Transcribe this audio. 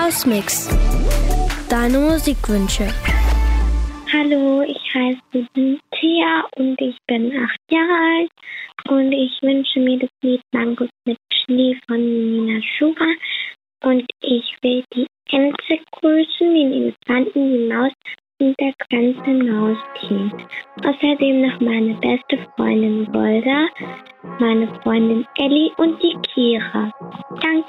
Hausmix. Deine Musikwünsche. Hallo, ich heiße Thea und ich bin 8 Jahre alt und ich wünsche mir das Lied Mangos mit Schnee von Nina Schura und ich will die Ente grüßen, den Elefanten, die Maus und das ganze Mausteam. Außerdem noch meine beste Freundin Golda, meine Freundin Ellie und die Kira. Danke.